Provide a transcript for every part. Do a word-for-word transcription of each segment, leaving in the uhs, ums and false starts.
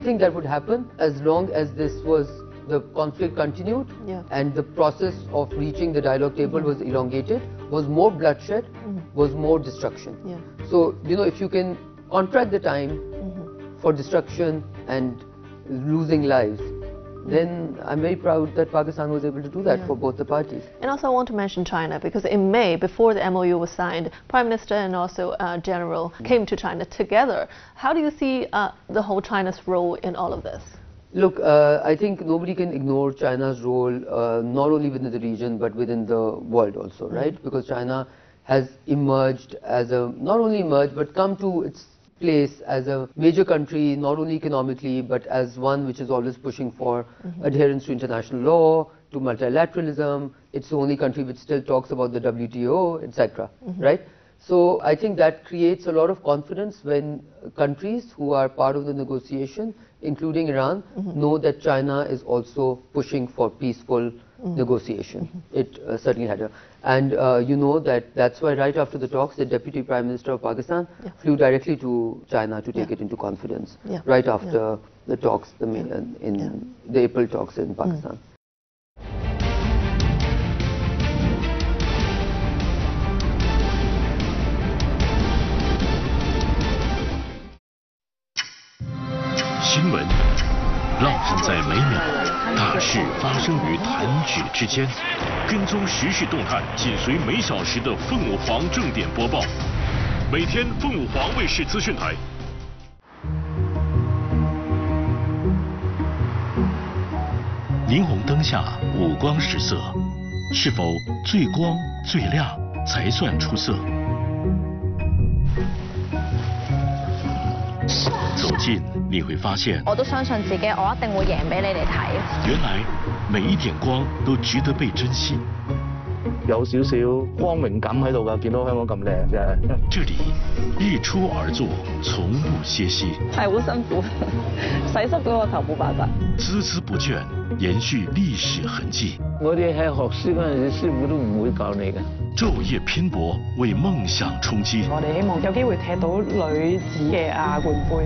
I think that would happen as long as this was the conflict continued yeah. and the process of reaching the dialogue table mm-hmm. was elongated, was more bloodshed, mm-hmm. was more destruction. Yeah. So, you know, if you can contract the time mm-hmm. for destruction and losing lives, then I'm very proud that Pakistan was able to do that yeah. for both the parties. And also I want to mention China, because in May, before the M O U was signed, Prime Minister and also uh, General mm-hmm. came to China together. How do you see uh, the whole China's role in all of this? Look, uh, I think nobody can ignore China's role, uh, not only within the region, but within the world also, mm-hmm. right? Because China has emerged as a, not only emerged, but come to its place as a major country, not only economically, but as one which is always pushing for mm-hmm. adherence to international law, to multilateralism. It's the only country which still talks about the W T O, et cetera. Mm-hmm. Right? So I think that creates a lot of confidence when countries who are part of the negotiation, including Iran, mm-hmm. know that China is also pushing for peaceful mm-hmm. negotiation. Mm-hmm. It uh, certainly had a, and uh, you know that that's why right after the talks, the Deputy Prime Minister of Pakistan yeah. flew directly to China to take yeah. it into confidence. Yeah. Right after yeah. the talks, the May, yeah. in yeah. the April talks in Pakistan. Mm. 新闻让人在每秒，大事发生于弹指之间。跟踪时事动态，紧随每小时的凤舞凰正点播报。每天凤舞凰卫视资讯台。霓虹灯下五光十色，是否最光最亮才算出色？ 走近你会发现， 我都相信自己，我一定會贏俾你哋睇。 原來每一點光都值得被珍惜。 有少少光榮感喺度㗎，見到香港咁靚真係。 這裡日出而作，從不歇息。 係好辛苦，洗濕咗個頭冇辦法。 孜孜不倦，延續歷史痕跡。 我哋喺學書嗰陣時，師傅都唔會教你嘅。 晝夜拼搏，為夢想衝擊。 我哋希望有機會踢到女子嘅亞冠杯。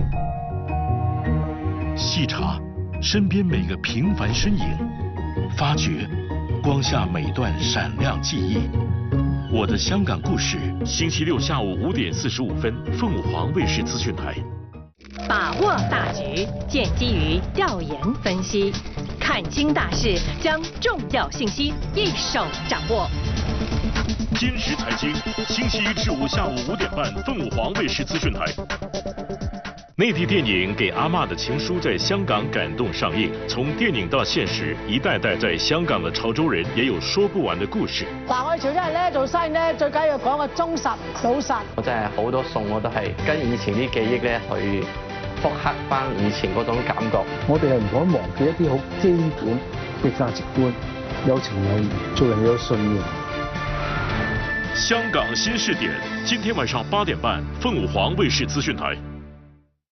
細查身邊每個平凡身影，發掘光下每段閃亮記憶。我的香港故事，星期六下午五點四十五分，鳳舞凰衛視資訊台。 把握大局，建基於調研分析，看清大事，將重要信息一手掌握。 今時財經，星期一至五下午五點半，鳳舞凰衛視資訊台。內地電影《給阿嬷的情書》在香港感動上映，從電影到現實，一代代在香港的潮州人也有說不完的故事。 嗱，我哋潮州人咧做生意咧，最緊要講個忠實老實。 我真係好多餸我都係跟以前啲記憶咧去復刻翻以前嗰種感覺。 我哋係唔可以忘記一啲好基本嘅價值觀，有情有義，做人有信念。 香港新視點，今天晚上八點半，鳳舞凰衛視資訊台。